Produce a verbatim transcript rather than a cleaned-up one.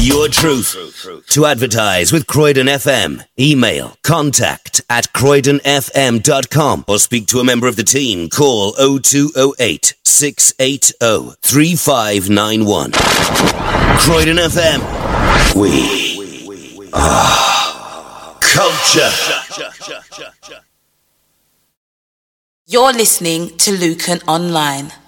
your truth. To advertise with Croydon F M, email contact at croydon f m dot com or speak to a member of the team. Call oh two oh eight, six eight oh, three five nine one. Croydon F M. We are culture. You're listening to Lucan Online.